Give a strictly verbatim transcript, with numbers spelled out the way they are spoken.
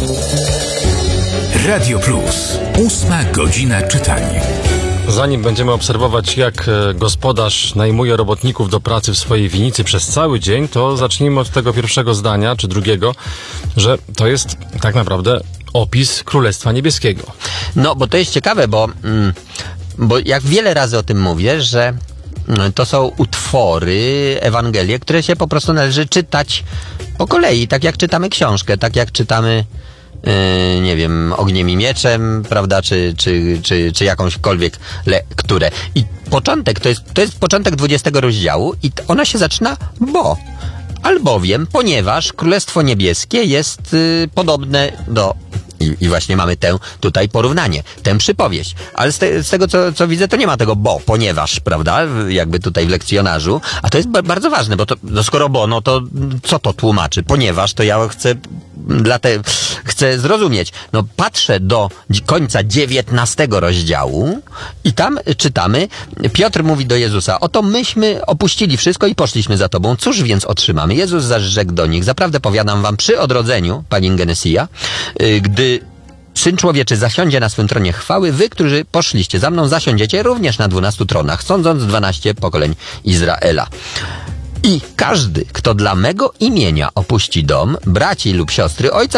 Radio Plus. Ósma godzina czytania. Zanim będziemy obserwować, jak gospodarz najmuje robotników do pracy w swojej winnicy przez cały dzień, to zacznijmy od tego pierwszego zdania, czy drugiego, że to jest tak naprawdę opis Królestwa Niebieskiego. No, bo to jest ciekawe, bo, mm, bo jak wiele razy o tym mówię, że to są utwory, Ewangelie, które się po prostu należy czytać po kolei, tak jak czytamy książkę, tak jak czytamy Yy, nie wiem, Ogniem i Mieczem, prawda, czy, czy, czy, czy jakąśkolwiek lekturę. I początek, to jest, to jest początek dwudziestego rozdziału i ona się zaczyna, bo, albowiem, ponieważ Królestwo Niebieskie jest yy, podobne do... I, I właśnie mamy tę tutaj porównanie, tę przypowieść. Ale z, te, z tego, co, co widzę, to nie ma tego bo, ponieważ, prawda, jakby tutaj w lekcjonarzu. A to jest ba- bardzo ważne, bo to, no skoro bo, no to co to tłumaczy? Ponieważ to ja chcę, dla te, chcę zrozumieć. No patrzę do końca dziewiętnastego rozdziału i tam czytamy, Piotr mówi do Jezusa, oto myśmy opuścili wszystko i poszliśmy za Tobą. Cóż więc otrzymamy? Jezus zaś rzekł do nich, zaprawdę powiadam wam, przy odrodzeniu, pani Genesia, gdy Syn Człowieczy zasiądzie na swym tronie chwały, wy, którzy poszliście za mną, zasiądziecie również na dwunastu tronach, sądząc dwanaście pokoleń Izraela. I każdy, kto dla mego imienia opuści dom, braci lub siostry, ojca